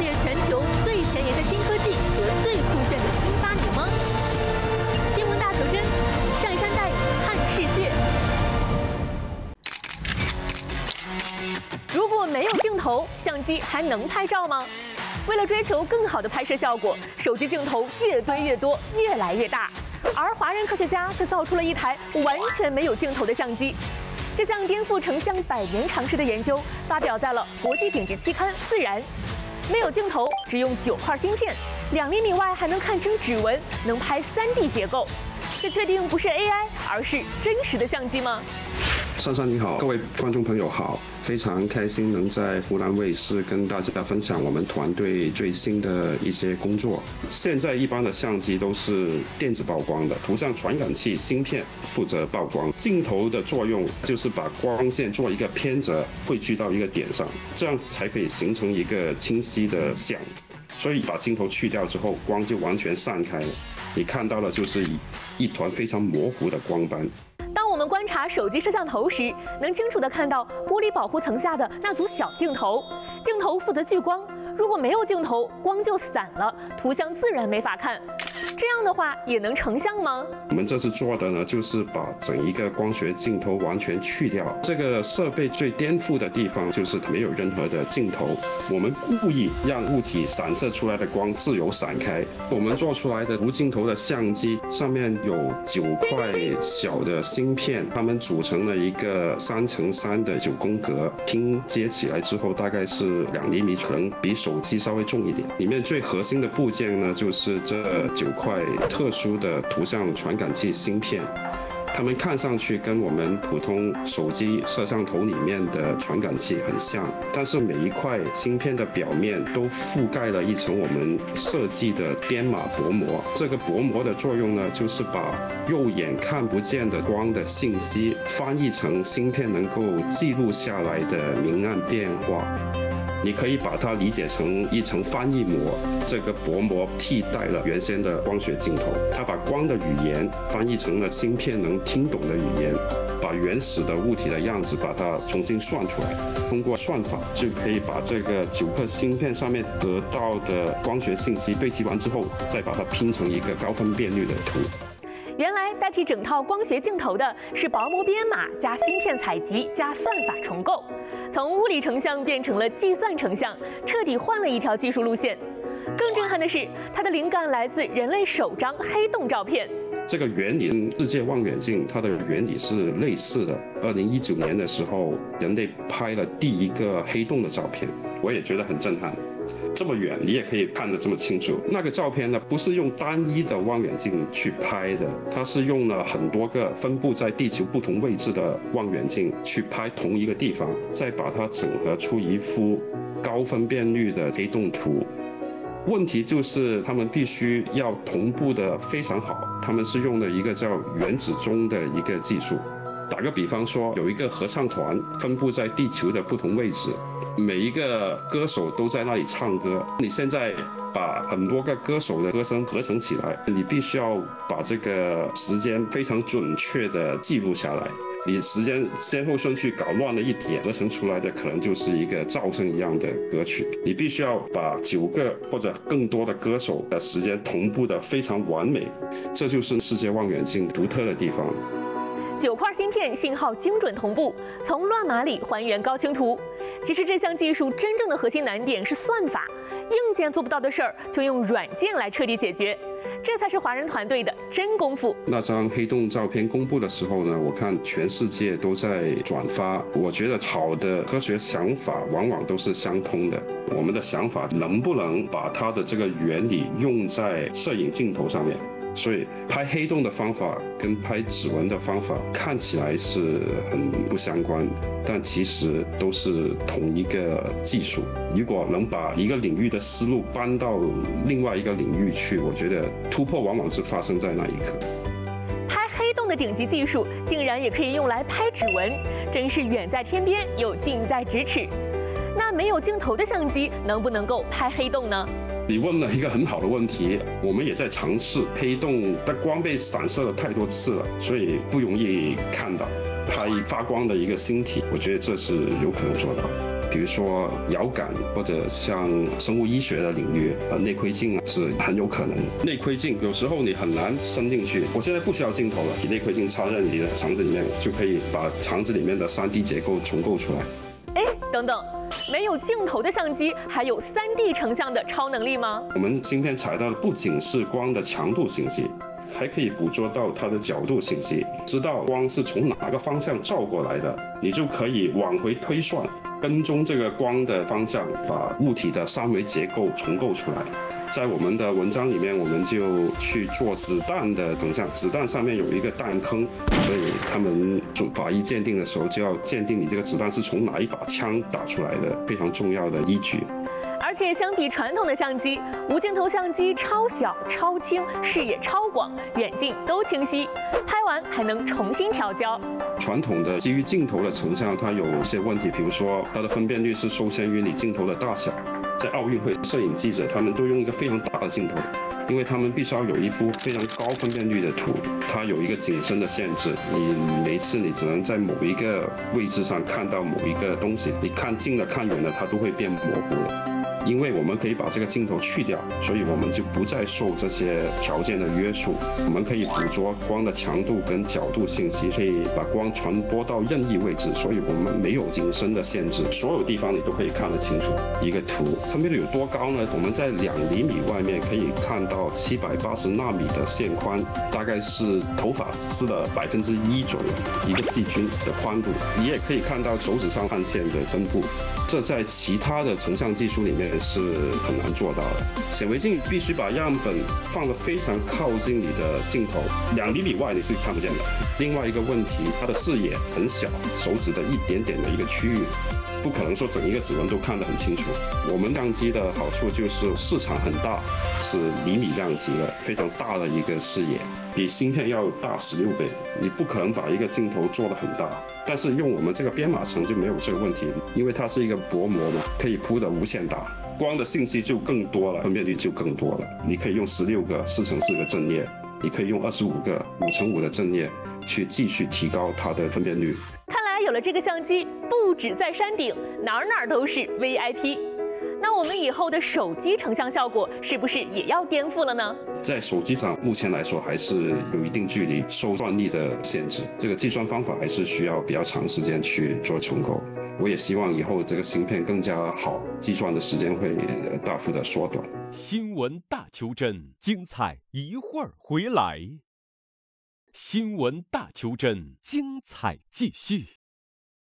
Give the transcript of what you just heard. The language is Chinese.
界全球最前沿的新科技和最酷炫的新发明吗？新闻大求真，上山带你看世界。如果没有镜头，相机还能拍照吗？为了追求更好的拍摄效果，手机镜头越堆越多，越来越大。而华人科学家却造出了一台完全没有镜头的相机。这项颠覆成像100年常识的研究发表在了国际顶级期刊《自然》。没有镜头，只用9块芯片，2厘米外还能看清指纹，能拍3D 结构。这确定不是 AI， 而是真实的相机吗？ 珊珊你好，各位观众朋友好，非常开心能在湖南卫视跟大家分享我们团队最新的一些工作。现在一般的相机都是电子曝光的，图像传感器芯片负责曝光，镜头的作用就是把光线做一个偏折，汇聚到一个点上，这样才可以形成一个清晰的像。所以把镜头去掉之后，光就完全散开了，你看到的就是一团非常模糊的光斑。 当我们观察手机摄像头时，能清楚地看到玻璃保护层下的那组小镜头，镜头负责聚光。如果没有镜头，光就散了，图像自然没法看。这样的话也能成像吗？ 我们这次做的呢，就是把整一个光学镜头完全去掉。这个设备最颠覆的地方就是没有任何的镜头，我们故意让物体散射出来的光自由散开。我们做出来的无镜头的相机上面有9块小的芯片，它们组成了一个3×3的9宫格，拼接起来之后大概是2厘米，可能比手机稍微重一点。里面最核心的部件呢，就是这9块特殊的图像传感器芯片，它们看上去跟我们普通手机摄像头里面的传感器很像，但是每一块芯片的表面都覆盖了一层我们设计的编码薄膜。这个薄膜的作用呢，就是把肉眼看不见的光的信息翻译成芯片能够记录下来的明暗变化。你可以把它理解成一层翻译膜，这个薄膜替代了原先的光学镜头，它把光的语言翻译成了芯片能听懂的语言，把原始的物体的样子把它重新算出来，通过算法就可以把这个9颗芯片上面得到的光学信息对齐完之后，再把它拼成一个高分辨率的图。 原来代替整套光学镜头的是薄膜编码加芯片采集加算法重构，从物理成像变成了计算成像，彻底换了一条技术路线。更震撼的是，它的灵感来自人类首张黑洞照片。 这个原理跟世界望远镜它的原理是类似的。2019年的时候，人类拍了第一个黑洞的照片，我也觉得很震撼。这么远你也可以看得这么清楚。那个照片呢，不是用单一的望远镜去拍的，它是用了很多个分布在地球不同位置的望远镜去拍同一个地方，再把它整合出一幅高分辨率的黑洞图。问题就是他们必须要同步的非常好，他们是用了一个叫原子钟的一个技术。打个比方说，有一个合唱团分布在地球的不同位置，每一个歌手都在那里唱歌，你现在把很多个歌手的歌声合成起来，你必须要把这个时间非常准确的记录下来。你时间先后顺序搞乱了一点，合成出来的可能就是一个噪声一样的歌曲。你必须要把9个或者更多的歌手的时间同步的非常完美，这就是世界望远镜独特的地方。 9块芯片信号精准同步，从乱码里还原高清图。其实这项技术真正的核心难点是算法，硬件做不到的事儿，就用软件来彻底解决，这才是华人团队的真功夫。 那张黑洞照片公布的时候呢，我看全世界都在转发。我觉得好的科学想法往往都是相通的，我们的想法能不能把它的这个原理用在摄影镜头上面？所以拍黑洞的方法跟拍指纹的方法看起来是很不相关，但其实都是同一个技术。如果能把一个领域的思路搬到另外一个领域去，我觉得突破往往是发生在那一刻。 拍黑洞的顶级技术竟然也可以用来拍指纹，真是远在天边又近在咫尺。那没有镜头的相机能不能够拍黑洞呢？ 你问了一个很好的问题，我们也在尝试。黑洞的光被散射了太多次了，所以不容易看到。拍发光的一个星体，我觉得这是有可能做到。 比如说遥感或者像生物医学的领域，内窥镜是很有可能。内窥镜有时候你很难伸进去，我现在不需要镜头了，你内窥镜插在你的肠子里面，就可以把肠子里面的3D 结构重构出来。 等等，没有镜头的相机还有3D 成像的超能力吗？ 我们芯片采到的不仅是光的强度信息，还可以捕捉到它的角度信息，知道光是从哪个方向照过来的，你就可以往回推算，跟踪这个光的方向，把物体的3维结构重构出来。在我们的文章里面，我们就去做子弹的成像，子弹上面有一个弹坑，所以他们做法医鉴定的时候就要鉴定你这个子弹是从哪一把枪打出来的，非常重要的依据。 而且相比传统的相机，无镜头相机超小、超轻，视野超广，远近都清晰，拍完还能重新调焦。 传统的基于镜头的成像，它有一些问题，比如说它的分辨率是受限于你镜头的大小。在奥运会，摄影记者他们都用一个非常大的镜头，因为他们必须要有一幅非常高分辨率的图，它有一个景深的限制，你每次你只能在某一个位置上看到某一个东西，你看近了看远了它都会变模糊了。因为我们可以把这个镜头去掉，所以我们就不再受这些条件的约束，我们可以捕捉光的强度跟角度信息，可以把光传播到任意位置，所以我们没有景深的限制，所有地方你都可以看得清楚。一个图分辨率有多高呢？我们在2厘米外面可以看到780纳米的线宽，大概是头发丝的1%左右，一个细菌的宽度。你也可以看到手指上汗腺的分布，这在其他的成像技术里面是很难做到的。显微镜必须把样本放得非常靠近你的镜头，2厘米外你是看不见的。另外一个问题，它的视野很小，手指的一点点的一个区域，不可能说整一个指纹都看得很清楚。我们相机的好处就是市场很大，是厘米量级的非常大的一个视野，比芯片要大16倍。你不可能把一个镜头做得很大，但是用我们这个编码层就没有这个问题，因为它是一个薄膜嘛，可以铺得无限大，光的信息就更多了，分辨率就更多了。你可以用16个4×4个阵列，你可以用25个5×5的阵列去继续提高它的分辨率。 看来有了这个相机，不止在山顶，哪儿都是 VIP。那我们以后的手机成像效果是不是也要颠覆了呢？ 在手机上目前来说还是有一定距离，受算力的限制，这个计算方法还是需要比较长时间去做重构。我也希望以后这个芯片更加好，计算的时间会大幅的缩短。 新闻大求真，精彩一会儿回来。新闻大求真，精彩继续。